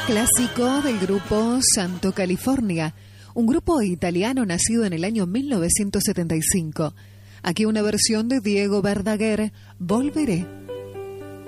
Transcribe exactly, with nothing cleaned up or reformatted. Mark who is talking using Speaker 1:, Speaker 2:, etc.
Speaker 1: Clásico del grupo Santo California, un grupo italiano nacido en el año mil novecientos setenta y cinco. Aquí una versión de Diego Verdaguer, Volveré.